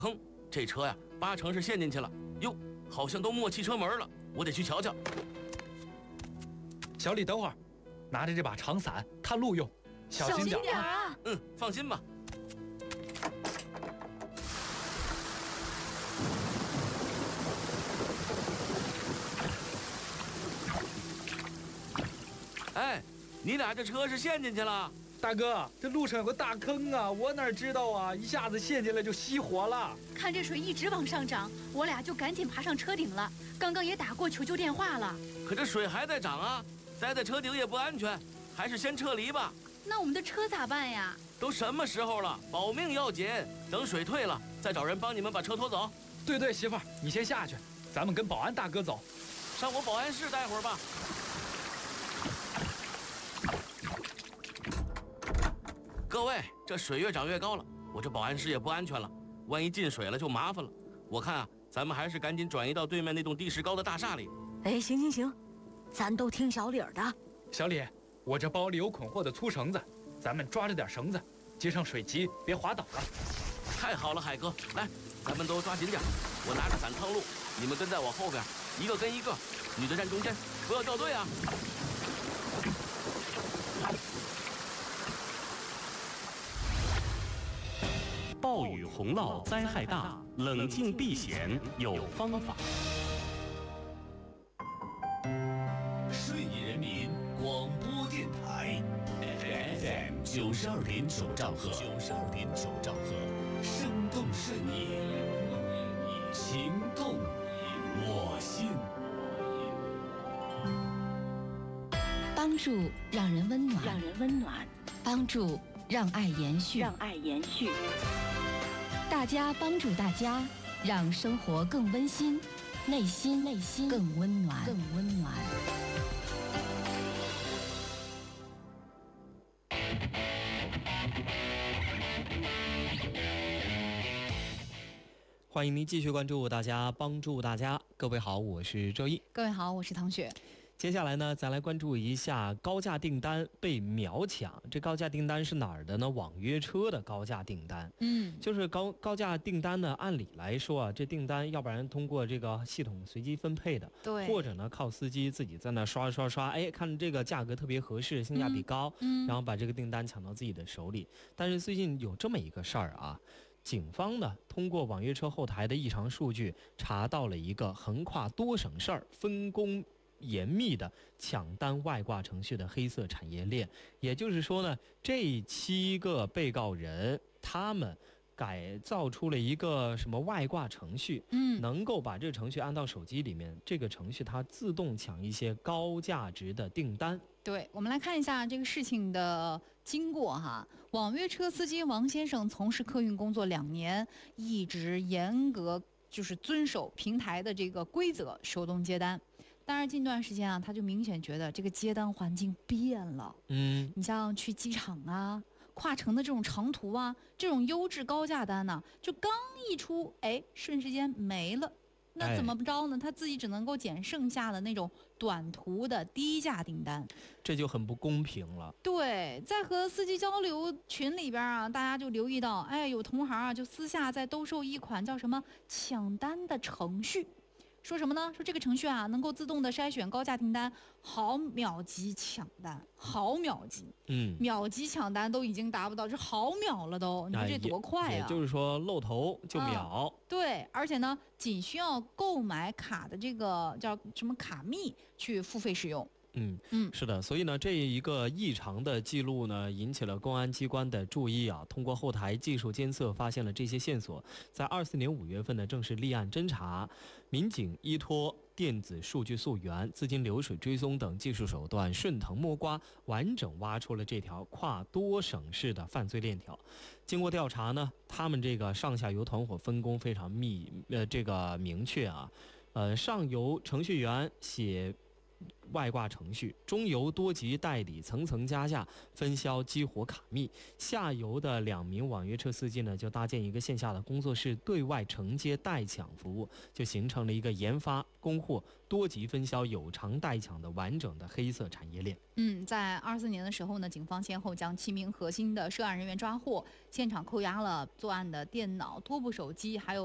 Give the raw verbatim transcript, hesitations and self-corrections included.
哼，这车呀，八成是陷进去了。哟，好像都没汽车门了，我得去瞧瞧。 小李，等会儿，拿着这把长伞探路用，小心点点啊！ 嗯，放心吧。哎，你俩这车是陷进去了？ 大哥，这路上有个大坑啊，我哪知道啊，一下子陷进来就熄火了。 看这水一直往上涨，我俩就赶紧爬上车顶了。刚刚也打过求救电话了， 可这水还在涨啊，待在车顶也不安全，还是先撤离吧。 那我们的车咋办呀？ 都什么时候了，保命要紧，等水退了再找人帮你们把车拖走。 对对，媳妇儿，你先下去，咱们跟保安大哥走。 上我保安室待会儿吧。各位，这水越涨越高了，我这保安室也不安全了，万一进水了就麻烦了。我看啊，咱们还是赶紧转移到对面那栋地势高的大厦里。 哎，行行行，咱都听小李儿的。 小李，我这包里有捆货的粗绳子，咱们抓着点绳子，接上水旗，别滑倒了。 太好了，海哥，来，咱们都抓紧点，我拿着伞趟路，你们跟在我后边，一个跟一个，女的站中间，不要掉队啊。 暴雨洪涝灾害大，冷静避险有方法。 顺义人民广播电台 F M 九十二点九兆赫，九十二点九兆赫，生动顺义，情动我心。 帮助让人温暖， 让人温暖； 帮助让爱延续， 让爱延续。 大家帮助大家，让生活更温馨，内心内心更温暖，更温暖。 欢迎您继续关注大家帮助大家。各位好，我是周一。 各位好，我是唐雪。 接下来呢，咱来关注一下高价订单被秒抢。这高价订单是哪儿的呢？网约车的高价订单。 嗯， 就是高高价订单呢，按理来说啊，这订单要不然通过这个系统随机分配的， 对， 或者呢靠司机自己在那刷刷刷，哎，看这个价格特别合适，性价比高， 嗯， 然后把这个订单抢到自己的手里。但是最近有这么一个事儿啊。警方呢，通过网约车后台的异常数据，查到了一个横跨多省市儿、分工严密的抢单外挂程序的黑色产业链。也就是说呢，这七个被告人他们改造出了一个什么外挂程序， 嗯， 能够把这个程序安到手机里面，这个程序它自动抢一些高价值的订单。 对，我们来看一下这个事情的经过哈。网约车司机王先生从事客运工作两年，一直严格就是遵守平台的这个规则，手动接单。但是近段时间啊，他就明显觉得这个接单环境变了。 嗯， 你像去机场啊、跨城的这种长途啊，这种优质高价单呢、啊，就刚一出，哎，瞬时间没了。那怎么着呢？他自己只能够捡剩下的那种短途的低价订单， 这就很不公平了。 对，在和司机交流群里边啊，大家就留意到，哎，有同行啊就私下在兜售一款叫什么抢单的程序。说什么呢？说这个程序啊，能够自动的筛选高价订单，毫秒级抢单，毫秒级， 嗯， 秒级抢单都已经达不到，这毫秒了都，你说这多快啊！ 也就是说露头就秒、 嗯。对，而且呢，仅需要购买卡的这个叫什么卡密去付费使用。 嗯嗯， 是的，所以呢，这一个异常的记录呢，引起了公安机关的注意啊。通过后台技术监测，发现了这些线索，在二四年五月份呢，正式立案侦查。民警依托电子数据溯源、资金流水追踪等技术手段，顺藤摸瓜，完整挖出了这条跨多省市的犯罪链条。经过调查呢，他们这个上下游团伙分工非常密，呃，这个明确啊。呃，上游程序员写外挂程序，中游多级代理层层加价，分销激活卡密；下游的两名网约车司机呢，就搭建一个线下的工作室，对外承接代抢服务，就形成了一个研发、供货、多级分销、有偿代抢的完整的黑色产业链。 嗯，在二四年的时候呢，警方先后将七名核心的涉案人员抓获，现场扣押了作案的电脑、多部手机，还有。